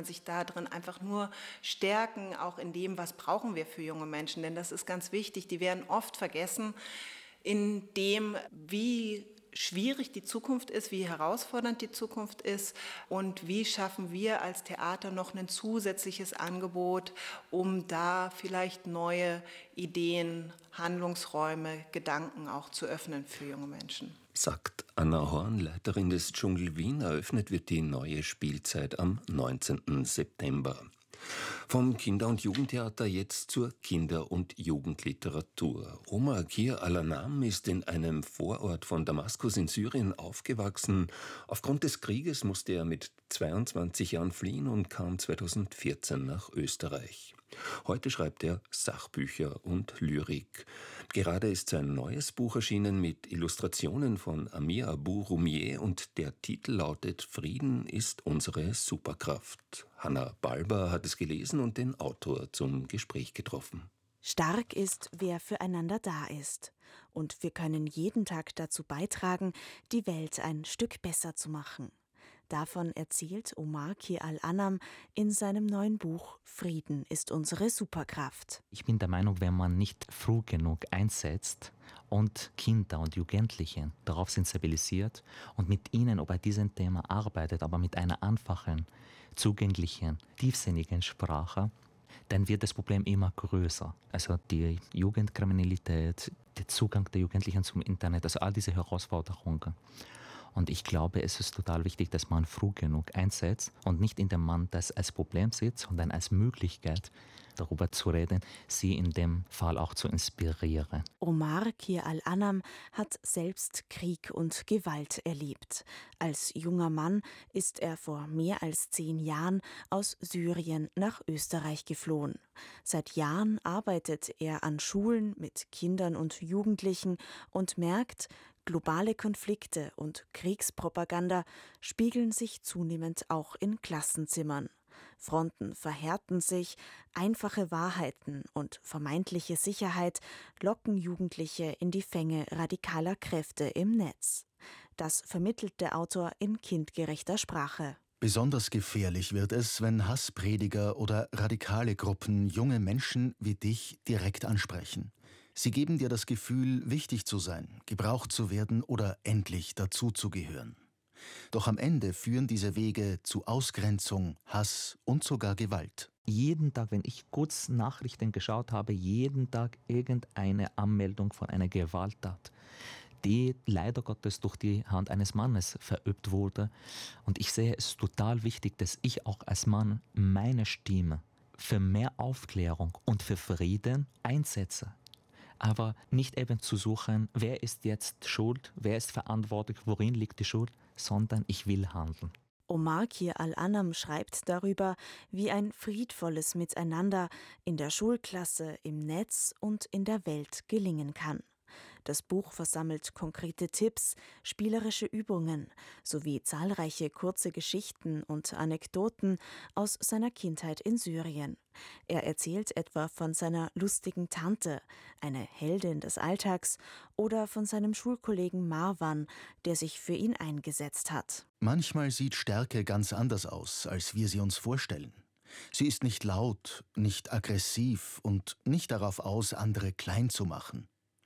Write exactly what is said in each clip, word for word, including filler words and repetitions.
man sich da drin einfach nur stärken, auch in dem, was brauchen wir für junge Menschen. Denn das ist ganz wichtig, die werden oft vergessen in dem, wie schwierig die Zukunft ist, wie herausfordernd die Zukunft ist und wie schaffen wir als Theater noch ein zusätzliches Angebot, um da vielleicht neue Ideen, Handlungsräume, Gedanken auch zu öffnen für junge Menschen. Sagt Anna Horn, Leiterin des Dschungel Wien. Eröffnet wird die neue Spielzeit am neunzehnten September. Vom Kinder- und Jugendtheater jetzt zur Kinder- und Jugendliteratur. Omar Kir al-Anam ist in einem Vorort von Damaskus in Syrien aufgewachsen. Aufgrund des Krieges musste er mit zweiundzwanzig Jahren fliehen und kam zweitausendvierzehn nach Österreich. Heute schreibt er Sachbücher und Lyrik. Gerade ist sein neues Buch erschienen mit Illustrationen von Amir Abu Rumieh und der Titel lautet Frieden ist unsere Superkraft. Hanna Balber hat es gelesen und den Autor zum Gespräch getroffen. Stark ist, wer füreinander da ist. Und wir können jeden Tag dazu beitragen, die Welt ein Stück besser zu machen. Davon erzählt Omar Kir al-Anam in seinem neuen Buch Frieden ist unsere Superkraft. Ich bin der Meinung, wenn man nicht früh genug einsetzt und Kinder und Jugendliche darauf sensibilisiert und mit ihnen bei diesem Thema arbeitet, aber mit einer einfachen, zugänglichen, tiefsinnigen Sprache, dann wird das Problem immer größer. Also die Jugendkriminalität, der Zugang der Jugendlichen zum Internet, also all diese Herausforderungen. Und ich glaube, es ist total wichtig, dass man früh genug einsetzt und nicht in dem Mann das als Problem sieht, sondern als Möglichkeit, darüber zu reden, sie in dem Fall auch zu inspirieren. Omar Kir al-Anam hat selbst Krieg und Gewalt erlebt. Als junger Mann ist er vor mehr als zehn Jahren aus Syrien nach Österreich geflohen. Seit Jahren arbeitet er an Schulen mit Kindern und Jugendlichen und merkt, globale Konflikte und Kriegspropaganda spiegeln sich zunehmend auch in Klassenzimmern. Fronten verhärten sich, einfache Wahrheiten und vermeintliche Sicherheit locken Jugendliche in die Fänge radikaler Kräfte im Netz. Das vermittelt der Autor in kindgerechter Sprache. Besonders gefährlich wird es, wenn Hassprediger oder radikale Gruppen junge Menschen wie dich direkt ansprechen. Sie geben dir das Gefühl, wichtig zu sein, gebraucht zu werden oder endlich dazuzugehören. Doch am Ende führen diese Wege zu Ausgrenzung, Hass und sogar Gewalt. Jeden Tag, wenn ich kurz Nachrichten geschaut habe, jeden Tag irgendeine Anmeldung von einer Gewalttat, die leider Gottes durch die Hand eines Mannes verübt wurde. Und ich sehe es total wichtig, dass ich auch als Mann meine Stimme für mehr Aufklärung und für Frieden einsetze. Aber nicht eben zu suchen, wer ist jetzt schuld, wer ist verantwortlich, worin liegt die Schuld, sondern ich will handeln. Omar Kir al-Anam schreibt darüber, wie ein friedvolles Miteinander in der Schulklasse, im Netz und in der Welt gelingen kann. Das Buch versammelt konkrete Tipps, spielerische Übungen sowie zahlreiche kurze Geschichten und Anekdoten aus seiner Kindheit in Syrien. Er erzählt etwa von seiner lustigen Tante, eine Heldin des Alltags, oder von seinem Schulkollegen Marwan, der sich für ihn eingesetzt hat. Manchmal sieht Stärke ganz anders aus, als wir sie uns vorstellen. Sie ist nicht laut, nicht aggressiv und nicht darauf aus, andere klein zu machen.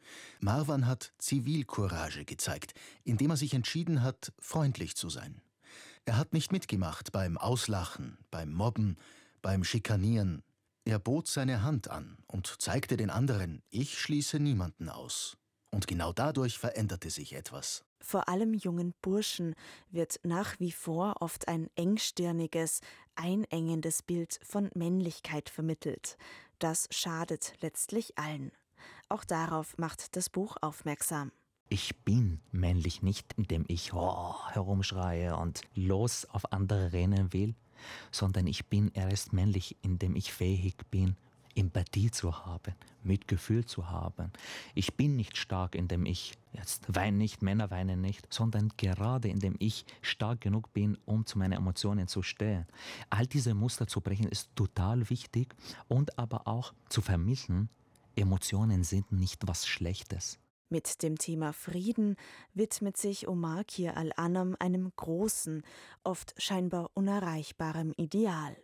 Marwan hat Zivilcourage gezeigt, indem er sich entschieden hat, freundlich zu sein. Er hat nicht mitgemacht beim Auslachen, beim Mobben, beim Schikanieren. Er bot seine Hand an und zeigte den anderen, ich schließe niemanden aus. Und genau dadurch veränderte sich etwas. Vor allem jungen Burschen wird nach wie vor oft ein engstirniges, einengendes Bild von Männlichkeit vermittelt. Das schadet letztlich allen. Auch darauf macht das Buch aufmerksam. Ich bin männlich nicht, indem ich oh, herumschreie und los auf andere rennen will, sondern ich bin erst männlich, indem ich fähig bin, Empathie zu haben, Mitgefühl zu haben. Ich bin nicht stark, indem ich jetzt weine nicht, Männer weinen nicht, sondern gerade indem ich stark genug bin, um zu meinen Emotionen zu stehen. All diese Muster zu brechen ist total wichtig und aber auch zu vermitteln, Emotionen sind nicht was Schlechtes. Mit dem Thema Frieden widmet sich Omar Kir al-Anam einem großen, oft scheinbar unerreichbaren Ideal.